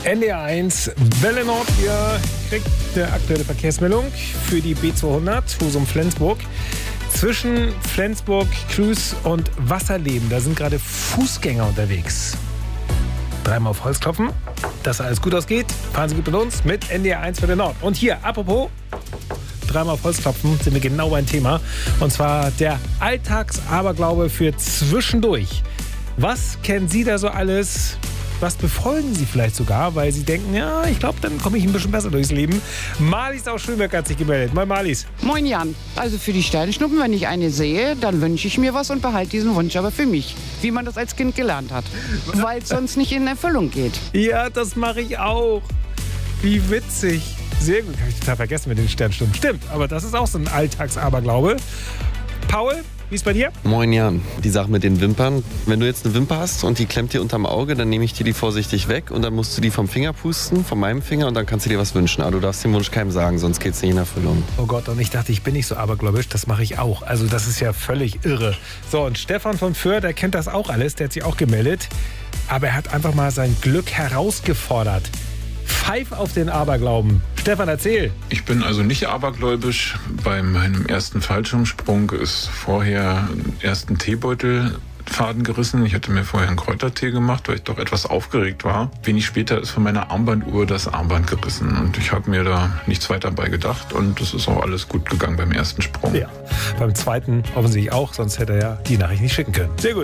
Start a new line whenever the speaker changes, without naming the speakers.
NDR1 Welle Nord, ihr kriegt eine aktuelle Verkehrsmeldung für die B200 Husum-Flensburg. Zwischen Flensburg, Klüß und Wasserleben, da sind gerade Fußgänger unterwegs. Dreimal auf Holz klopfen, dass alles gut ausgeht. Fahren Sie gut mit uns mit NDR1 Welle Nord. Und hier, apropos, dreimal auf Holz klopfen, sind wir genau beim Thema. Und zwar der Alltagsaberglaube für zwischendurch. Was kennen Sie da so alles? Was befolgen Sie vielleicht sogar, weil Sie denken, ja, ich glaube, dann komme ich ein bisschen besser durchs Leben. Marlies aus Schönberg hat sich gemeldet. Moin Marlies.
Moin Jan. Also für die Sternschnuppen, wenn ich eine sehe, dann wünsche ich mir was und behalte diesen Wunsch aber für mich. Wie man das als Kind gelernt hat. Weil es sonst nicht in Erfüllung geht.
Ja, das mache ich auch. Wie witzig. Sehr gut. Habe ich total vergessen mit den Sternschnuppen. Stimmt, aber das ist auch so ein Alltagsaberglaube. Paul, wie ist bei dir?
Moin Jan, die Sache mit den Wimpern. Wenn du jetzt eine Wimper hast und die klemmt dir unterm Auge, dann nehme ich dir die vorsichtig weg und dann musst du die vom Finger pusten, von meinem Finger, und dann kannst du dir was wünschen. Aber du darfst den Wunsch keinem sagen, sonst geht es nicht in Erfüllung.
Oh Gott, und ich dachte, ich bin nicht so abergläubisch, das mache ich auch. Also das ist ja völlig irre. So, und Stefan von Föhr, der kennt das auch alles, der hat sich auch gemeldet. Aber er hat einfach mal sein Glück herausgefordert. Pfeif auf den Aberglauben. Stefan, erzähl.
Ich bin also nicht abergläubisch. Bei meinem ersten Fallschirmsprung ist vorher erst ein Teebeutelfaden gerissen. Ich hatte mir vorher einen Kräutertee gemacht, weil ich doch etwas aufgeregt war. Wenig später ist von meiner Armbanduhr das Armband gerissen. Und ich habe mir da nichts weiter bei gedacht. Und es ist auch alles gut gegangen beim ersten Sprung.
Ja, beim zweiten offensichtlich auch, sonst hätte er ja die Nachricht nicht schicken können. Sehr gut.